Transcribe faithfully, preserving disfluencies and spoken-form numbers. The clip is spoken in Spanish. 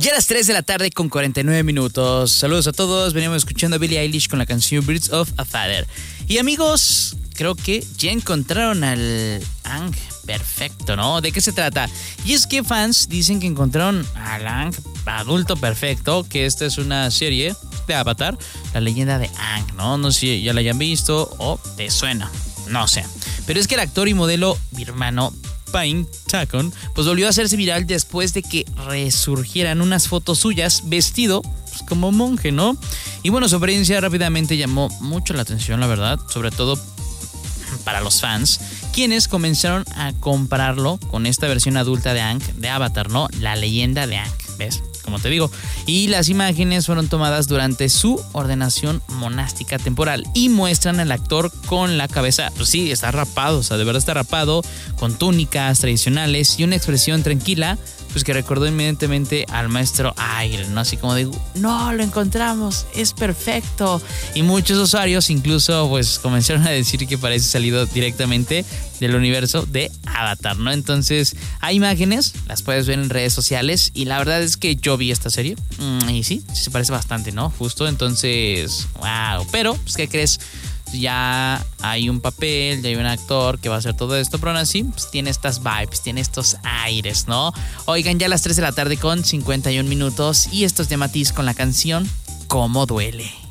Ya a las tres de la tarde con cuarenta y nueve minutos. Saludos a todos. Veníamos escuchando a Billie Eilish con la canción Birds of a Feather. Y amigos, creo que ya encontraron al Aang perfecto, ¿no? ¿De qué se trata? Y es que fans dicen que encontraron al Aang adulto perfecto, que esta es una serie de Avatar, la leyenda de Aang, ¿no? No sé si ya la hayan visto o te suena, no sé. Pero es que el actor y modelo birmano Pain Chakon pues volvió a hacerse viral después de que resurgieran unas fotos suyas vestido pues, como monje, ¿no? Y bueno, su apariencia rápidamente llamó mucho la atención, la verdad, sobre todo para los fans, quienes comenzaron a compararlo con esta versión adulta de Aang de Avatar, ¿no? La leyenda de Aang, ¿ves? Como te digo. Y las imágenes fueron tomadas durante su ordenación monástica temporal y muestran al actor con la cabeza, pues sí, está rapado, o sea, de verdad está rapado, con túnicas tradicionales y una expresión tranquila, pues que recordó inmediatamente al maestro Aire, ¿no? Así como de, no, lo encontramos, es perfecto. Y muchos usuarios incluso pues comenzaron a decir que parece salido directamente del universo de Avatar, ¿no? Entonces, hay imágenes, las puedes ver en redes sociales y la verdad es que yo vi esta serie mm, y sí, sí se parece bastante, ¿no? Justo, entonces, wow. Pero, pues, ¿qué crees? Ya hay un papel, ya hay un actor que va a hacer todo esto, pero aún así pues, tiene estas vibes, tiene estos aires, ¿no? Oigan, ya a las tres de la tarde con cincuenta y un minutos y esto es de Matiz con la canción Cómo Duele.